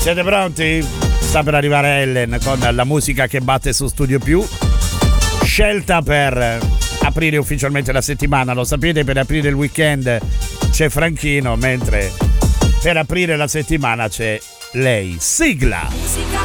Siete pronti? Sta per arrivare Ellen con la musica che batte su Studio Più, scelta per aprire ufficialmente la settimana. Lo sapete, per aprire il weekend c'è Franchino, mentre per aprire la settimana c'è lei. Sigla. Musica